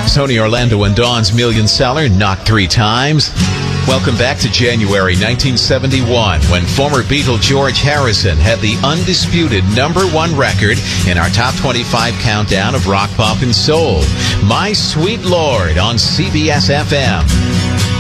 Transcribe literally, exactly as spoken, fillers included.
Tony Orlando and Dawn's million seller, Knocked Three Times. Welcome back to January nineteen seventy-one, when former Beatle George Harrison had the undisputed number one record in our top twenty-five countdown of rock, pop, and soul. My Sweet Lord on C B S F M.